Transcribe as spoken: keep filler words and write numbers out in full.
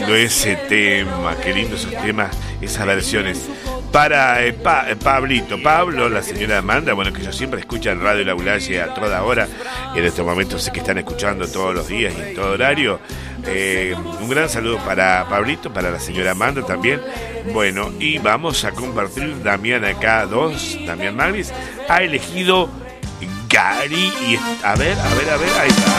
Ese tema, qué lindo esos temas, esas versiones. Para eh, pa, eh, Pablito, Pablo, la señora Amanda, bueno, que yo siempre escucho en Radio La Bulalle a toda hora, y en este momento sé que están escuchando todos los días y en todo horario. Eh, un gran saludo para Pablito, para la señora Amanda también. Bueno, y vamos a compartir, Damián acá, dos, Damián Magris, ha elegido Gary, y a ver, a ver, a ver, ahí está.